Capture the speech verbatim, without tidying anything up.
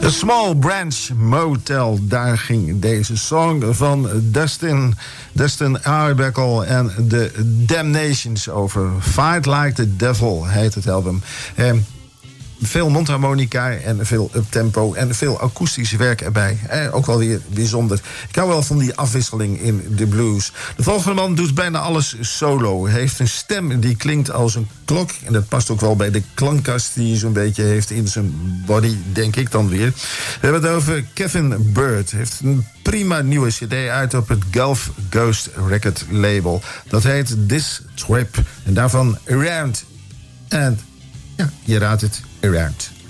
The Small Branch Motel, daar ging deze song van Dustin, Dustin Arbuckle en The Damnations over. Fight Like the Devil heet het album. Eh, veel mondharmonica en veel uptempo en veel akoestisch werk erbij. Eh, ook wel weer bijzonder. Ik hou wel van die afwisseling in de blues. De volgende man doet bijna alles solo. Hij heeft een stem die klinkt als een klok. En dat past ook wel bij de klankkast die hij zo'n beetje heeft in zijn body, denk ik dan weer. We hebben het over Kevin Bird. Hij heeft een prima nieuwe cd uit op het Gulf Ghost record label. Dat heet This Trip. En daarvan Around. En ja, je raadt het, Around.